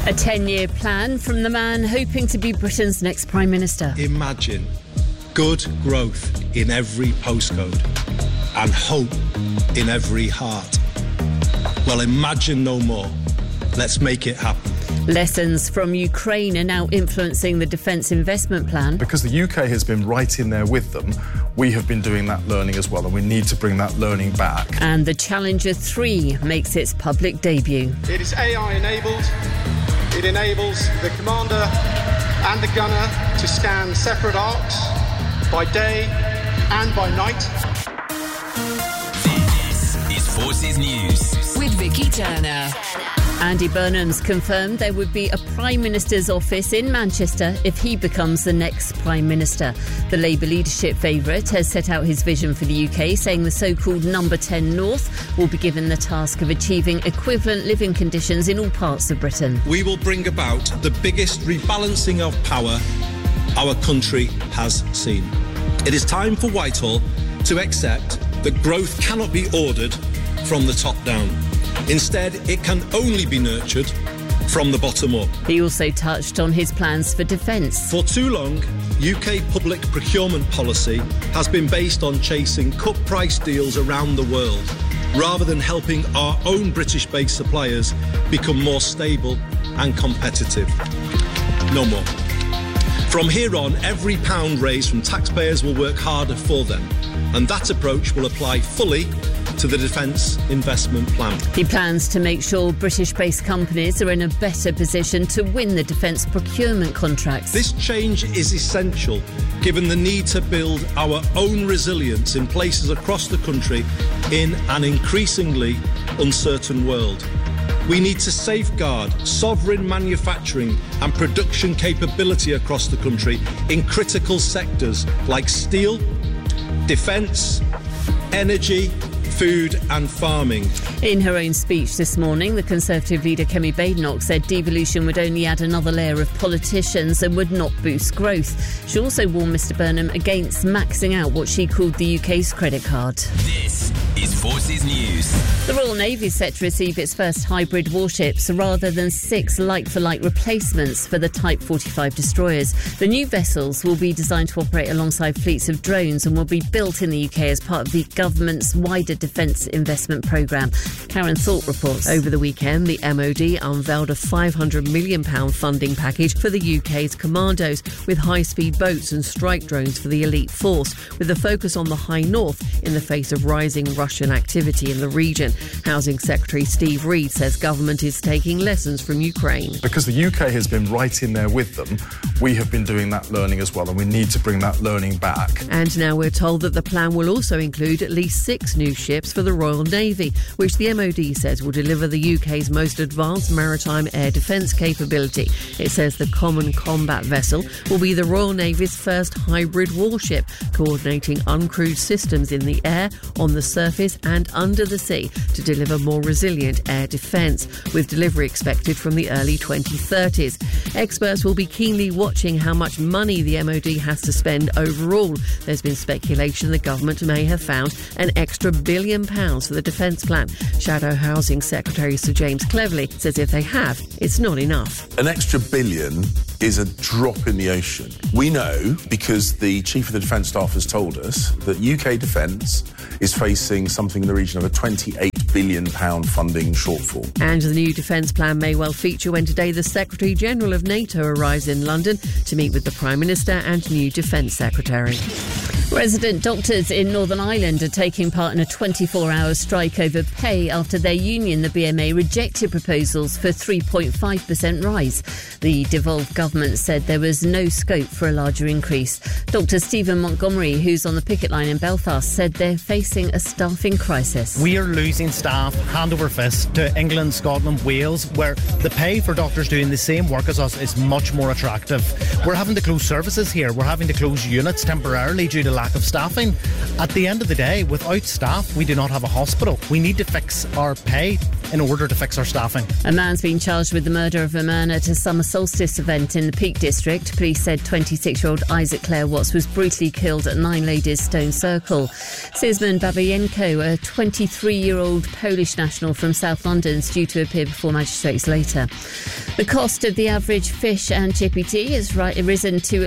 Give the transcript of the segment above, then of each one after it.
A 10-year plan from the man hoping to be Britain's next Prime Minister. Imagine good growth in every postcode and hope in every heart. Well, imagine no more. Let's make it happen. Lessons from Ukraine are now influencing the Defence Investment Plan. Because the UK has been right in there with them, we have been doing that learning as well, and we need to bring that learning back. And the Challenger 3 makes its public debut. It is AI enabled. It enables the commander and the gunner to scan separate arcs by day and by night. This is Forces News with Vicky Turner. Andy Burnham's confirmed there would be a Prime Minister's office in Manchester if he becomes the next Prime Minister. The Labour leadership favourite has set out his vision for the UK, saying the so-called Number 10 North will be given the task of achieving equivalent living conditions in all parts of Britain. We will bring about the biggest rebalancing of power our country has seen. It is time for Whitehall to accept that growth cannot be ordered from the top down. Instead, it can only be nurtured from the bottom up. He also touched on his plans for defence. For too long, UK public procurement policy has been based on chasing cut-price deals around the world, rather than helping our own British-based suppliers become more stable and competitive. No more. From here on, every pound raised from taxpayers will work harder for them, and that approach will apply fully to the Defence Investment Plan. He plans to make sure British-based companies are in a better position to win the defence procurement contracts. This change is essential, given the need to build our own resilience in places across the country in an increasingly uncertain world. We need to safeguard sovereign manufacturing and production capability across the country in critical sectors like steel, defence, energy, food and farming. In her own speech this morning, the Conservative leader Kemi Badenoch said devolution would only add another layer of politicians and would not boost growth. She also warned Mr Burnham against maxing out what she called the UK's credit card. This is Forces News. The Royal Navy is set to receive its first hybrid warships rather than 6 like-for-like replacements for the Type 45 destroyers. The new vessels will be designed to operate alongside fleets of drones and will be built in the UK as part of the government's wider defence investment programme. Karen Thorpe reports. Over the weekend, the MOD unveiled a £500 million funding package for the UK's commandos, with high-speed boats and strike drones for the elite force, with a focus on the High North in the face of rising Russian activity in the region. Housing Secretary Steve Reed says government is taking lessons from Ukraine. Because the UK has been right in there with them, we have been doing that learning as well, and we need to bring that learning back. And now we're told that the plan will also include at least 6 new ships for the Royal Navy, which the MOD says will deliver the UK's most advanced maritime air defence capability. It says the Common Combat Vessel will be the Royal Navy's first hybrid warship, coordinating uncrewed systems in the air, on the surface and under the sea to deliver more resilient air defence, with delivery expected from the early 2030s. Experts will be keenly watching how much money the MOD has to spend overall. There's been speculation the government may have found an extra £1 billion for the defence plan. Shadow Housing Secretary Sir James Cleverly says if they have, it's not enough. An extra £1 billion is a drop in the ocean. We know, because the Chief of the Defence Staff has told us, that UK Defence is facing something in the region of a £28 billion funding shortfall. And the new defence plan may well feature when today the Secretary-General of NATO arrives in London to meet with the Prime Minister and new Defence Secretary. Resident doctors in Northern Ireland are taking part in a 24-hour strike over pay after their union, the BMA, rejected proposals for 3.5% rise. The devolved government said there was no scope for a larger increase. Dr Stephen Montgomery, who's on the picket line in Belfast, said they're facing a staffing crisis. We are losing staff hand over fist to England, Scotland, Wales, where the pay for doctors doing the same work as us is much more attractive. We're having to close services here. We're having to close units temporarily due to lack of staffing. At the end of the day, without staff, we do not have a hospital. We need to fix our pay in order to fix our staffing. A man's been charged with the murder of a man at a summer solstice event in the Peak District. Police said 26-year-old Isaac Clare Watts was brutally killed at Nine Ladies Stone Circle. Szymon Babayenko, a 23-year-old Polish national from South London, is due to appear before magistrates later. The cost of the average fish and chippy tea has risen to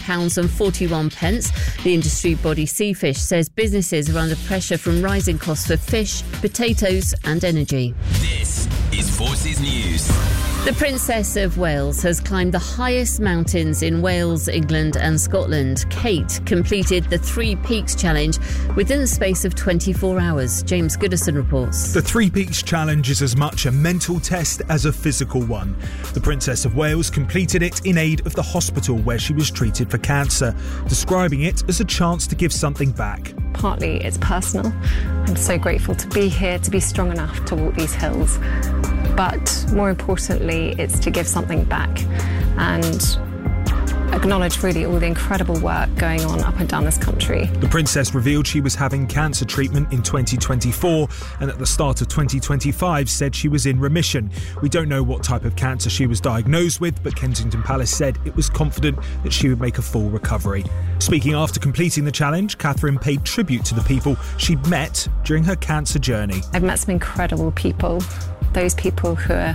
£11.41. The industry body Seafish says businesses are under pressure from rising costs for fish, potatoes and energy. This is Forces News. The Princess of Wales has climbed the highest mountains in Wales, England and Scotland. Kate completed the Three Peaks Challenge within the space of 24 hours. James Goodison reports. The Three Peaks Challenge is as much a mental test as a physical one. The Princess of Wales completed it in aid of the hospital where she was treated for cancer, describing it as a chance to give something back. Partly it's personal. I'm so grateful to be here, to be strong enough to walk these hills. But more importantly, it's to give something back and acknowledge really all the incredible work going on up and down this country. The Princess revealed she was having cancer treatment in 2024 and at the start of 2025 said she was in remission. We don't know what type of cancer she was diagnosed with, but Kensington Palace said it was confident that she would make a full recovery. Speaking after completing the challenge, Catherine paid tribute to the people she'd met during her cancer journey. I've met some incredible people, those people who are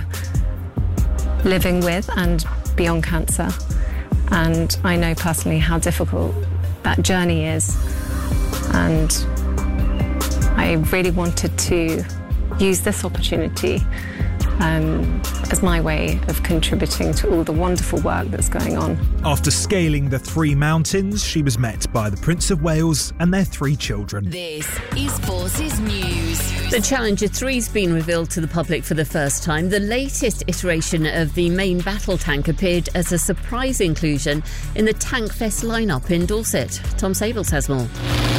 living with and beyond cancer. And I know personally how difficult that journey is. And I really wanted to use this opportunity as my way of contributing to all the wonderful work that's going on. After scaling the three mountains, she was met by the Prince of Wales and their three children. This is Forces News. The Challenger 3's been revealed to the public for the first time. The latest iteration of the main battle tank appeared as a surprise inclusion in the Tankfest lineup in Dorset. Tom Sables has more.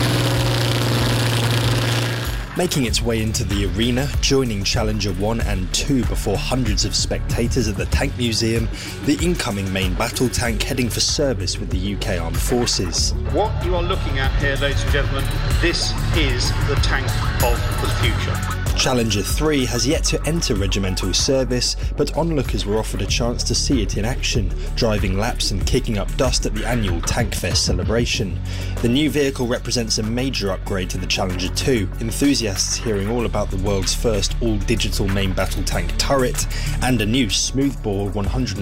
Making its way into the arena, joining Challenger 1 and 2 before hundreds of spectators at the Tank Museum, the incoming main battle tank heading for service with the UK Armed Forces. What you are looking at here, ladies and gentlemen, this is the tank of the future. Challenger 3 has yet to enter regimental service, but onlookers were offered a chance to see it in action, driving laps and kicking up dust at the annual Tankfest celebration. The new vehicle represents a major upgrade to the Challenger 2, enthusiasts hearing all about the world's first all-digital main battle tank turret and a new smoothbore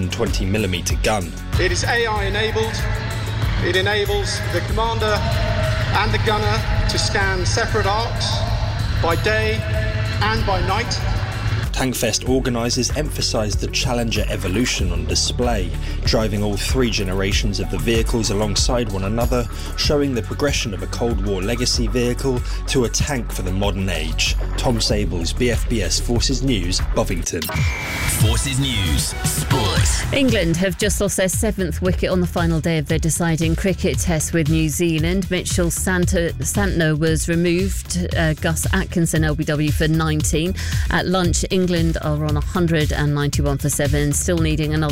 120mm gun. It is AI enabled. It enables the commander and the gunner to scan separate arcs by day and by night. Tankfest organisers emphasised the Challenger evolution on display, driving all three generations of the vehicles alongside one another, showing the progression of a Cold War legacy vehicle to a tank for the modern age. Tom Sables, BFBS Forces News, Bovington. Forces News, Sport. England have just lost their seventh wicket on the final day of their deciding cricket test with New Zealand. Mitchell Santner was removed, Gus Atkinson LBW for 19. At lunch, England are on 191 for 7, still needing another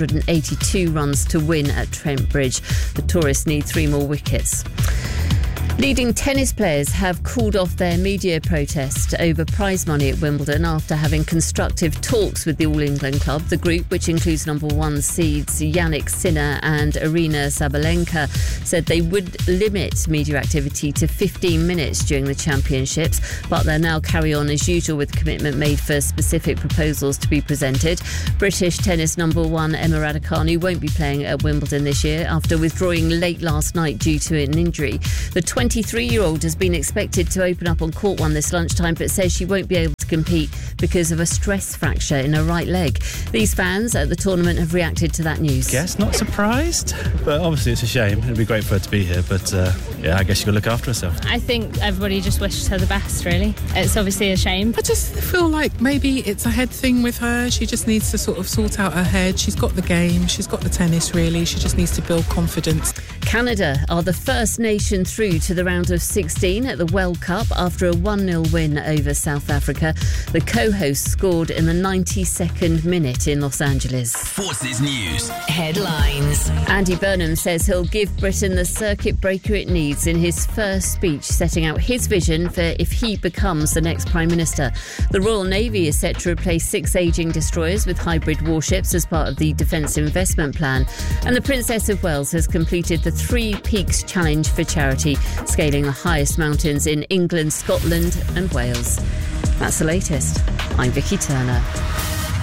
182 runs to win at Trent Bridge. The tourists need 3 more wickets. Leading tennis players have called off their media protest over prize money at Wimbledon after having constructive talks with the All England club. The group, which includes number 1 seeds Yannick Sinner and Aryna Sabalenka, said they would limit media activity to 15 minutes during the championships, but they'll now carry on as usual with commitment made for specific proposals to be presented. British tennis number 1 Emma Raducanu won't be playing at Wimbledon this year after withdrawing late last night due to an injury. The 23-year-old has been expected to open up on Court 1 this lunchtime, but says she won't be able to compete because of a stress fracture in her right leg. These fans at the tournament have reacted to that news. Guess not surprised, but obviously it's a shame. It'd be great for her to be here, but I guess you've got to look after herself. I think everybody just wishes her the best, really. It's obviously a shame. I just feel like maybe it's a head thing with her. She just needs to sort of sort out her head. She's got the game, she's got the tennis, really. She just needs to build confidence. Canada are the first nation through to the round of 16 at the World Cup after a 1-0 win over South Africa. The co-hosts scored in the 92nd minute in Los Angeles. Forces News headlines. Andy Burnham says he'll give Britain the circuit breaker it needs in his first speech, setting out his vision for if he becomes the next Prime Minister. The Royal Navy is set to replace 6 ageing destroyers with hybrid warships as part of the Defence Investment Plan. And the Princess of Wales has completed the 3 Peaks Challenge for charity, scaling the highest mountains in England, Scotland and Wales. That's the latest. I'm Vicky Turner.